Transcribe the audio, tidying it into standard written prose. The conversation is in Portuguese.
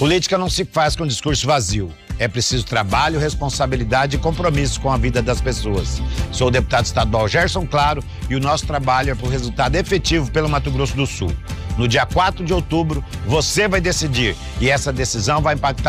Política não se faz com discurso vazio. É preciso trabalho, responsabilidade e compromisso com a vida das pessoas. Sou o deputado estadual Gerson Claro e o nosso trabalho é por resultado efetivo pelo Mato Grosso do Sul. No dia 4 de outubro, você vai decidir e essa decisão vai impactar